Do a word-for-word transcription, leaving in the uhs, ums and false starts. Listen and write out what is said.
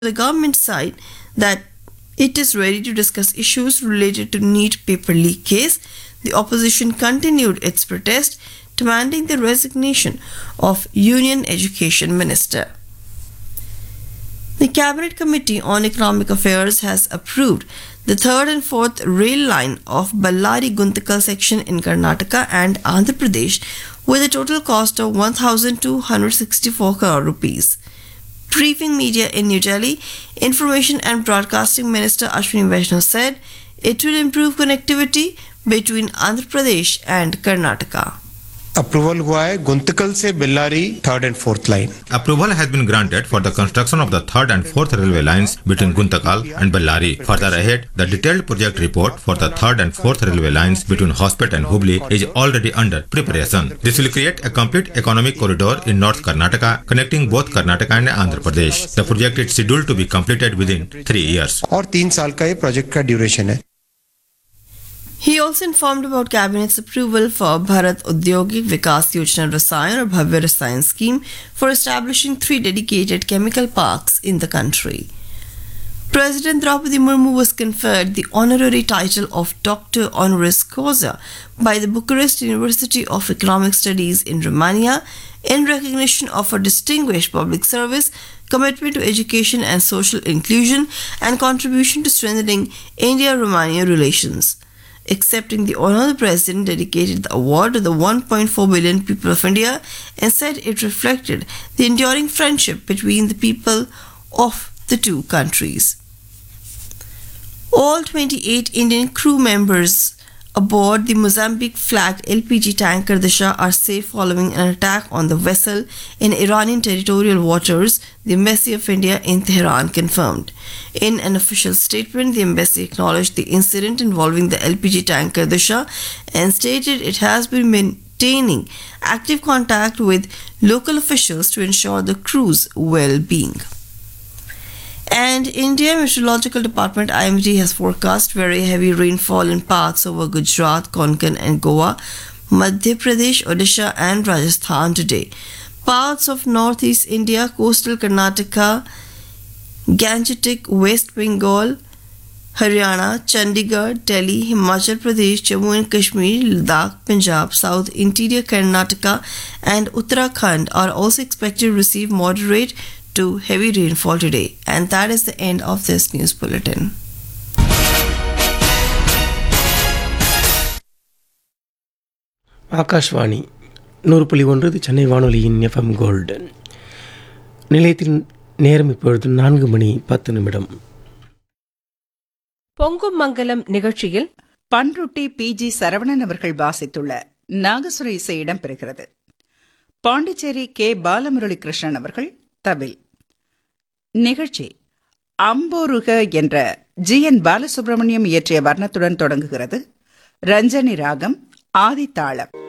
the government side that it is ready to discuss issues related to NEET paper leak case, the opposition continued its protest, demanding the resignation of Union Education Minister. The Cabinet Committee on Economic Affairs has approved the third and fourth rail line of Ballari Guntakal section in Karnataka and Andhra Pradesh with a total cost of one thousand two hundred sixty-four crore rupees. Briefing media in New Delhi, Information and Broadcasting Minister Ashwini Vaishnaw said it will improve connectivity between Andhra Pradesh and Karnataka. Approval हुआ है गुंतकल से Bellary third and fourth line. Approval has been granted for the construction of the third and fourth railway lines between Guntakal and Bellary. Further ahead, the detailed project report for the third and fourth railway lines between Hospet and Hubli is already under preparation. This will create a complete economic corridor in North Karnataka, connecting both Karnataka and Andhra Pradesh. The project is scheduled to be completed within three years. और तीन साल का ये project का duration है. He also informed about Cabinet's approval for Bharat Udyogik Vikas Yojana Rasayan or Bhavya Rasayan scheme for establishing three dedicated chemical parks in the country. President Draupadi Murmu was conferred the honorary title of Doctor Honoris Causa by the Bucharest University of Economic Studies in Romania in recognition of her distinguished public service, commitment to education and social inclusion, and contribution to strengthening India-Romania relations. Accepting the honor, the President dedicated the award to the one point four billion people of India and said it reflected the enduring friendship between the people of the two countries. All twenty-eight Indian crew members aboard the Mozambique-flagged L P G tanker Disha are safe following an attack on the vessel in Iranian territorial waters, the Embassy of India in Tehran confirmed. In an official statement, the embassy acknowledged the incident involving the L P G tanker Disha and stated it has been maintaining active contact with local officials to ensure the crew's well-being. And India Meteorological Department I M D has forecast very heavy rainfall in parts over Gujarat, Konkan and Goa, Madhya Pradesh, Odisha and Rajasthan today. Parts of northeast India, coastal Karnataka, Gangetic, West Bengal, Haryana, Chandigarh, Delhi, Himachal Pradesh, Jammu and Kashmir, Ladakh, Punjab, South Interior Karnataka and Uttarakhand are also expected to receive moderate to heavy rainfall today. And that is the end of this news bulletin. Akashvani நூறு புள்ளி ஒன்று இது சென்னை வானொலியின் FM golden நிலையத்தின் நேரம் இப்பொழுது நான்கு மணி பத்து நிமிடம். பொங்கும் மங்கலம் நிகழ்ச்சியில் பன்ருட்டி பி ஜி சரவணன் அவர்கள் வாசித்துள்ள நாகசுர இசை இடம்பெறுகிறது. பாண்டிச்சேரி கே பாலமுரளி கிருஷ்ணன் அவர்கள் தவில். நிகழ்ச்சி அம்போருக என்ற ஜி என் பாலசுப்ரமணியம் இயற்றிய வர்ணத்துடன் தொடங்குகிறது. ரஞ்சனி ராகம் ஆதித்தாளம்.